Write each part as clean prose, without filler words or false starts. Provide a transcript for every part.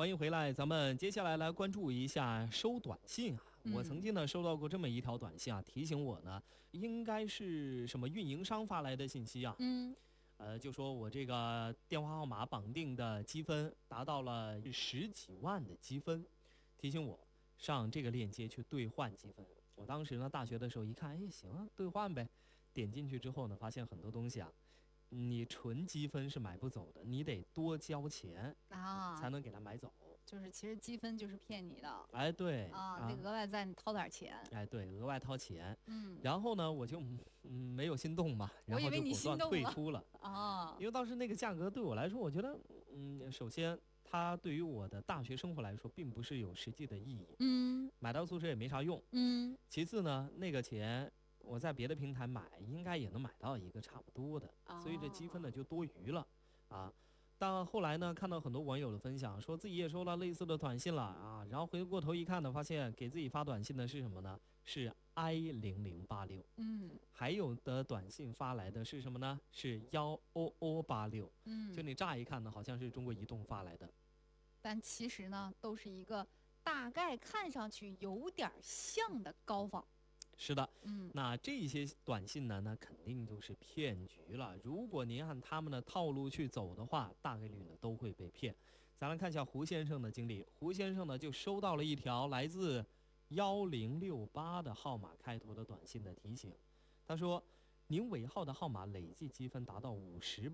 欢迎回来，咱们接下来来关注一下收短信啊。我曾经呢收到过这么一条短信啊，提醒我呢，应该是什么运营商发来的信息啊。就说我这个电话号码绑定的积分达到了10几万的积分，提醒我上这个链接去兑换积分。我当时呢大学的时候一看，哎，行啊，兑换呗。点进去之后呢，发现很多东西啊，你纯积分是买不走的，你得多交钱才能给它买走。 就是其实积分就是骗你的。 哎，对得额外再掏点钱。 哎，对，额外掏钱。然后呢，我就没有心动嘛，然后就果断退出了。因为当时那个价格对我来说，我觉得首先它对于我的大学生活来说，并不是有实际的意义。买到宿舍也没啥用。其次呢，那个钱我在别的平台买，应该也能买到一个差不多的，所以这积分呢就多余了啊。但后来呢，看到很多网友的分享，说自己也收到类似的短信了啊，然后回过头一看呢，发现给自己发短信的是什么呢？是 I0086。还有的短信发来的是什么呢？是1OO86。就你乍一看呢，好像是中国移动发来的， 但其实呢，都是一个大概看上去有点像的高仿。 是的。那这些短信呢，那肯定就是骗局了。如果您按他们的套路去走的话，大概率呢都会被骗。咱来看一下胡先生的经历。胡先生呢就收到了一条来自1068的号码开头的短信的提醒，他说您尾号的号码累计积分达到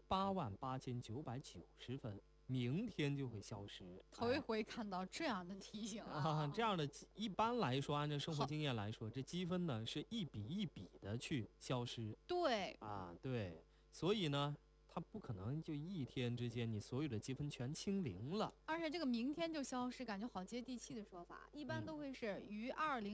588990分，明天就会消失。 头一回看到这样的提醒啊！ 这样的一般来说，按照生活经验来说，这积分呢是一笔一笔的去消失。 对对，所以呢，它不可能就一天之间你所有的积分全清零了。 而且这个明天就消失，感觉好接地气的说法，一般都会是于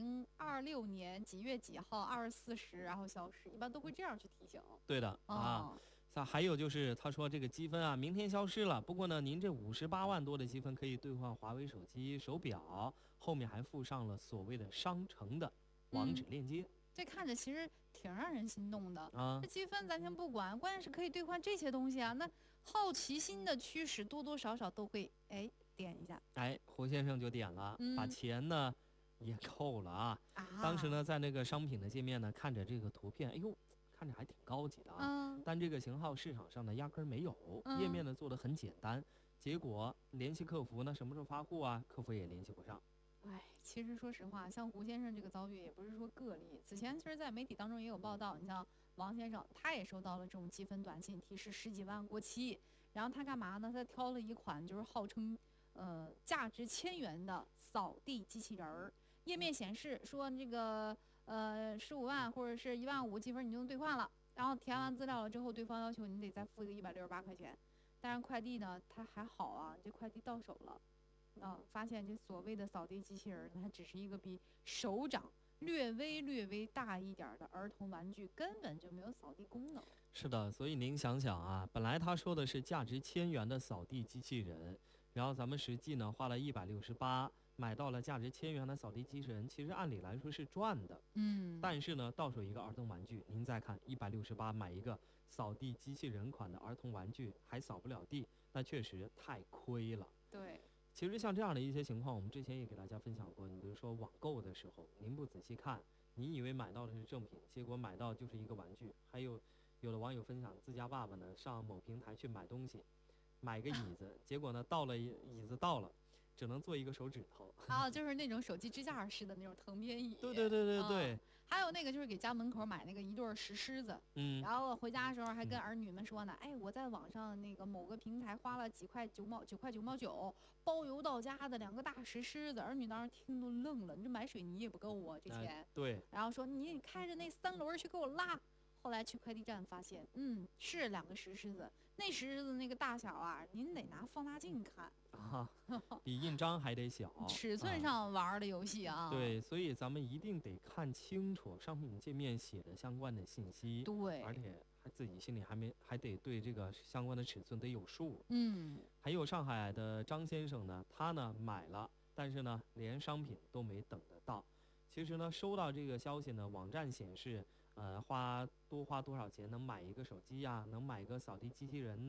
2026年几月几号24时然后消失，一般都会这样去提醒。 对的还有就是他说这个积分啊，明天消失了。不过呢，您这58万多的积分可以兑换华为手机、手表，后面还附上了所谓的商城的网址链接。 这看着其实挺让人心动的这积分咱先不管，关键是可以兑换这些东西啊。那好奇心的驱使，多多少少都会点一下。 胡先生就点了，把钱呢也扣了啊。当时呢，在那个商品的界面呢，看着这个图片，哎呦，看着还挺高级的啊。但这个型号市场上呢压根儿没有，页面呢做得很简单。结果联系客服呢，什么时候发货啊？客服也联系不上。 其实说实话，像胡先生这个遭遇也不是说个例。此前其实在媒体当中也有报道，你像王先生，他也收到了这种积分短信，提示10几万过期。然后他干嘛呢？他挑了一款就是号称价值1000元的扫地机器人儿。页面显示说这个15万或者是1万5积分你就能兑换了。然后填完资料了之后，对方要求你得再付一个168块钱。但是快递呢，它还好啊，这快递到手了。发现这所谓的扫地机器人它只是一个比手掌略微大一点的儿童玩具，根本就没有扫地功能。 是的，所以您想想啊，本来他说的是价值1000元的扫地机器人，然后咱们实际呢花了168买到了价值1000元的扫地机器人，其实按理来说是赚的。但是呢，到手一个儿童玩具，您再看168买一个扫地机器人款的儿童玩具，还扫不了地，那确实太亏了。 对。 其实像这样的一些情况，我们之前也给大家分享过。你比如说网购的时候，您不仔细看，你以为买到的是正品，结果买到就是一个玩具。还有的网友分享，自家爸爸呢上某平台去买东西，买个椅子，结果呢椅子到了，只能做一个手指头。 就是那种手机支架式的那种藤编椅。 对。 还有那个就是给家门口买那个一对石狮子，然后回家的时候还跟儿女们说呢，我在网上那个某个平台花了9块9毛9，包邮到家的2个大石狮子。儿女当时听都愣了，你这买水泥也不够啊，这钱。 对。 然后说你开着那3轮去给我拉。后来去快递站发现，是2个石狮子，那石狮子那个大小啊，您得拿放大镜看比印章还得小， 尺寸上玩的游戏啊。 对，所以咱们一定得看清楚商品界面写的相关的信息。 对， 而且自己心里还得对这个相关的尺寸得有数。还有上海的张先生呢，他呢买了，但是呢连商品都没等得到。其实呢收到这个消息呢，网站显示花多少钱能买一个手机呀，能买个扫地机器人呢，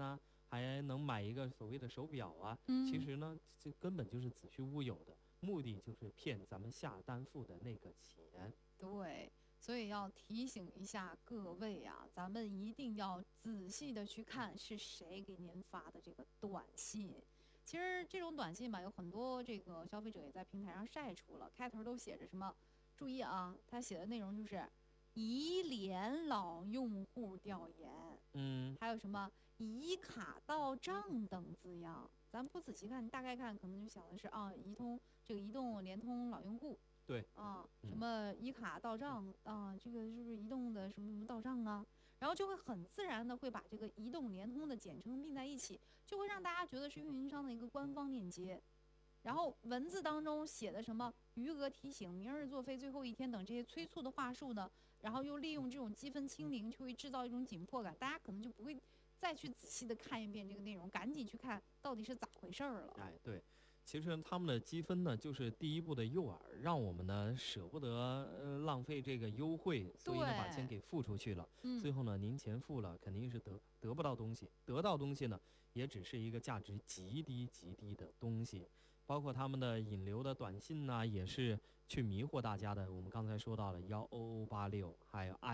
还能买一个所谓的手表啊，其实呢，这根本就是子虚乌有的，目的就是骗咱们下单付的那个钱。 对，所以要提醒一下各位啊，咱们一定要仔细的去看是谁给您发的这个短信。其实这种短信吧，有很多这个消费者也在平台上晒出了，开头都写着什么，注意啊，他写的内容就是已连老用户调研，还有什么以卡到账等字样，咱不仔细看，大概看可能就想的是啊，移动、联通老用户。 对啊，什么以卡到账啊，这个是不是移动的什么什么到账啊？然后就会很自然的会把这个移动、联通的简称并在一起，就会让大家觉得是运营商的一个官方链接。然后文字当中写的什么余额提醒、明日作废、最后一天等这些催促的话术呢，然后又利用这种积分清零，就会制造一种紧迫感，大家可能就不会再去仔细的看一遍这个内容，赶紧去看到底是咋回事了。 哎，对。其实他们的积分呢，就是第一步的诱饵，让我们呢舍不得浪费这个优惠，所以呢把钱给付出去了。最后呢，您钱付了，肯定是得不到东西，得到东西呢，也只是一个价值极低极低的东西。包括他们的引流的短信呢，也是去迷惑大家的。我们刚才说到了10086，还有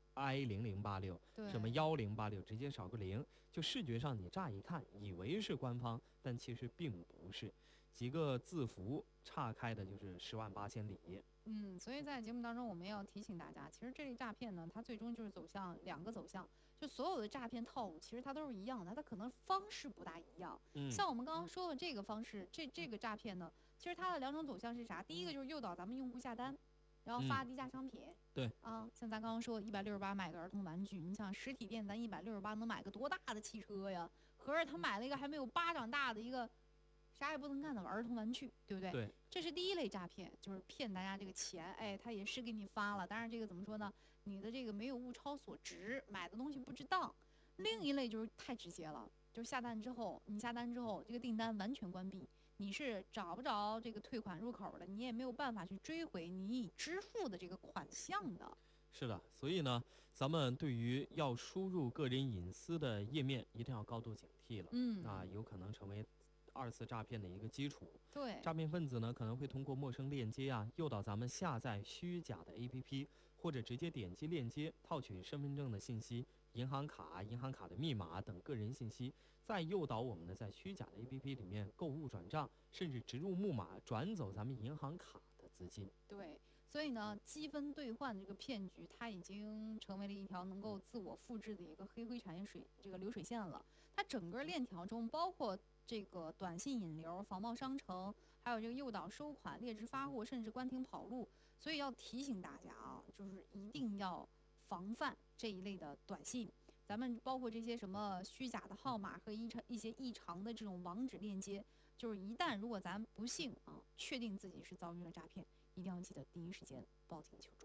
I0086，什么1086，直接少个零，就视觉上你乍一看以为是官方，但其实并不是。几个字符岔开的就是10万8千里。 所以在节目当中我们要提醒大家，其实这类诈骗呢，它最终就是走向两个走向，就所有的诈骗套路其实它都是一样的，它可能方式不大一样。像我们刚刚说的这个方式，这个诈骗呢，其实它的两种走向是啥？第一个就是诱导咱们用户下单，然后发低价商品。 对啊，像咱刚刚说168买个儿童玩具，你想实体店咱168能买个多大的汽车呀？合着他买了一个还没有巴掌大的一个啥也不能干的儿童玩具，对不对？ 对， 这是第一类诈骗，就是骗大家这个钱。哎，他也是给你发了，当然这个怎么说呢？你的这个没有物超所值，买的东西不值当。另一类就是太直接了，就是下单之后，这个订单完全关闭，你是找不着这个退款入口的，你也没有办法去追回你已支付的这个款项的。 是的，所以呢，咱们对于要输入个人隐私的页面，一定要高度警惕了。那有可能成为2次诈骗的一个基础。 对， 诈骗分子呢可能会通过陌生链接啊，诱导咱们下载虚假的 APP， 或者直接点击链接套取身份证的信息、银行卡的密码等个人信息，再诱导我们呢在虚假的 APP 里面购物转账，甚至植入木马转走咱们银行卡的资金。 对。所以呢，积分兑换这个骗局，它已经成为了一条能够自我复制的一个黑产业这个流水线了。它整个链条中，包括这个短信引流、仿冒商城，还有这个诱导收款、劣质发货，甚至关停跑路。所以要提醒大家啊，就是一定要防范这一类的短信。咱们包括这些什么虚假的号码和一些异常的这种网址链接，就是一旦如果咱不幸啊确定自己是遭遇了诈骗，一定要记得第一时间报警求助。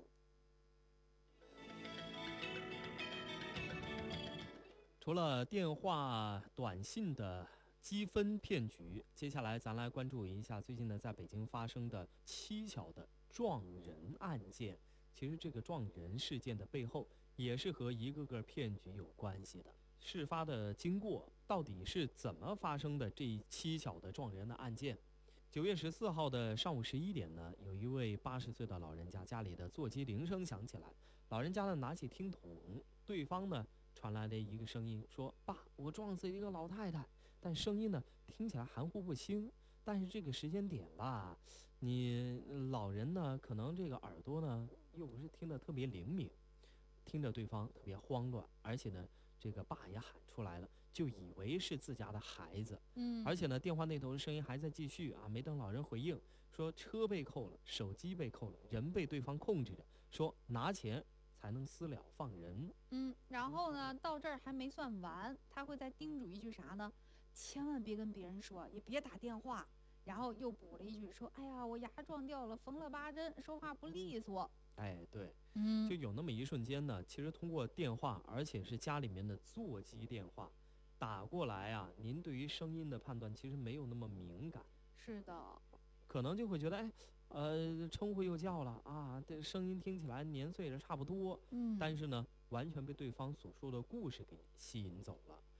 除了电话、短信的积分骗局，接下来咱来关注一下最近呢在北京发生的蹊跷的撞人案件。其实这个撞人事件的背后，也是和一个个骗局有关系的。事发的经过到底是怎么发生的？这一蹊跷的撞人的案件。9月14号的上午11点呢，有一位80岁的老人家，家里的座机铃声响起来，老人家呢拿起听筒，对方呢传来了一个声音，说：“爸，我撞死一个老太太。”但声音呢听起来含糊不清。但是这个时间点吧，你老人呢可能这个耳朵呢又不是听得特别灵敏，听着对方特别慌乱，而且呢这个爸也喊出来了，就以为是自家的孩子。而且呢电话那头的声音还在继续啊，没等老人回应，说车被扣了，手机被扣了，人被对方控制着，说拿钱才能私了放人。 然后呢到这儿还没算完，他会再叮嘱一句啥呢？千万别跟别人说，也别打电话。然后又补了一句说：“哎呀，我牙撞掉了，缝了8针，说话不利索。” 哎，对，就有那么一瞬间呢，其实通过电话，而且是家里面的座机电话打过来啊，您对于声音的判断其实没有那么敏感。 是的， 可能就会觉得，称呼又叫了啊，这声音听起来年岁的差不多，但是呢，完全被对方所说的故事给吸引走了。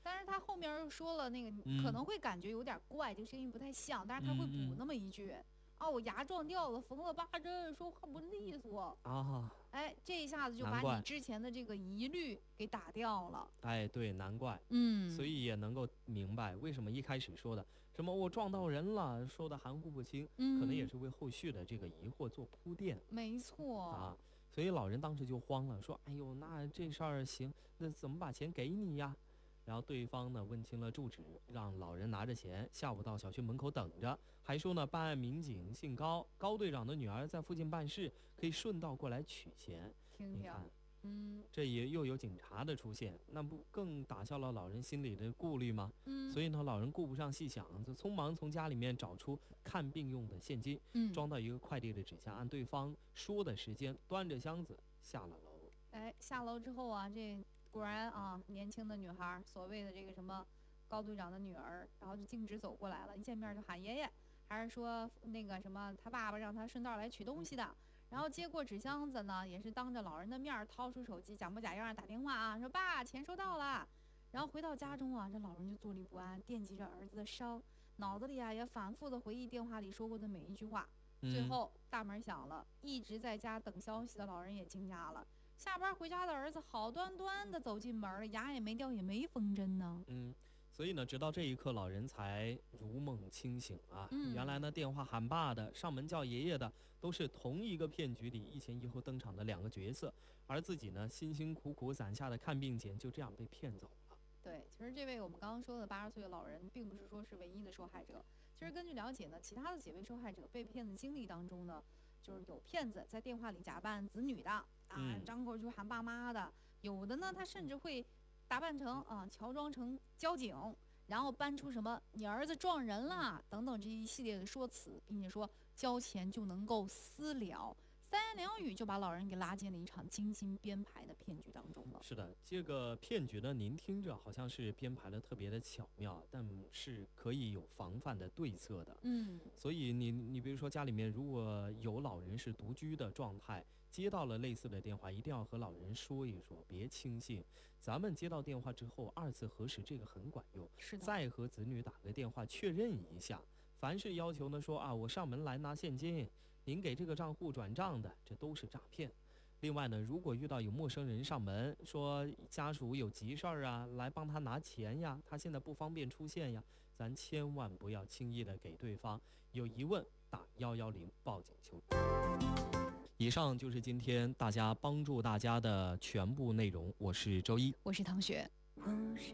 但是他后面又说了那个，可能会感觉有点怪，这个声音不太像，但是他会补那么一句。我牙撞掉了，缝了8针，说话不利索啊！ 哎，这一下子就把你之前的这个疑虑给打掉了。 哎，对，难怪。所以也能够明白为什么一开始说的什么我撞到人了，说的含糊不清，可能也是为后续的这个疑惑做铺垫。 没错啊，所以老人当时就慌了，说：“哎呦，那这事儿行，那怎么把钱给你呀？”然后对方呢问清了住址，让老人拿着钱下午到小区门口等着，还说呢办案民警姓高，高队长的女儿在附近办事，可以顺道过来取钱。你看，这也又有警察的出现，那不更打消了老人心里的顾虑吗？所以呢，老人顾不上细想，就匆忙从家里面找出看病用的现金，装到一个快递的纸箱，按对方说的时间端着箱子下了楼。 哎，下楼之后啊，这果然啊，年轻的女孩，所谓的这个什么高队长的女儿，然后就径直走过来了，一见面就喊爷爷，还是说那个什么他爸爸让他顺道来取东西的。然后接过纸箱子呢，也是当着老人的面掏出手机，假模假样打电话啊，说爸，钱收到了。然后回到家中啊，这老人就坐立不安，惦记着儿子的伤，脑子里啊也反复的回忆电话里说过的每一句话。最后大门响了，一直在家等消息的老人也惊讶了。下班回家的儿子好端端的走进门了，牙也没掉，也没缝针呢。 所以呢，直到这一刻，老人才如梦清醒啊！原来呢，电话喊爸的、上门叫爷爷的，都是同一个骗局里一前一后登场的2个角色，而自己呢，辛辛苦苦攒下的看病钱就这样被骗走了。 对，其实这位我们刚刚说的80岁的老人，并不是说是唯一的受害者。其实根据了解呢，其他的几位受害者被骗的经历当中呢，就是有骗子在电话里假扮子女的啊，张口就喊爸妈的；有的呢，他甚至会打扮成乔装成交警，然后搬出什么你儿子撞人了等等这一系列的说辞，并且说交钱就能够私了，三言两语就把老人给拉进了一场精心编排的骗局当中了。 是的，这个骗局呢，您听着好像是编排的特别的巧妙，但是可以有防范的对策的。所以你比如说家里面如果有老人是独居的状态，接到了类似的电话，一定要和老人说一说，别轻信。咱们接到电话之后2次核实，这个很管用。 是的。 再和子女打个电话确认一下。凡是要求呢说我上门来拿现金，您给这个账户转账的，这都是诈骗。另外呢，如果遇到有陌生人上门说家属有急事儿啊，来帮他拿钱呀，他现在不方便出现呀，咱千万不要轻易的给对方。有疑问打110报警求助。以上就是今天帮助大家的全部内容，我是周一， 我是唐雪。我是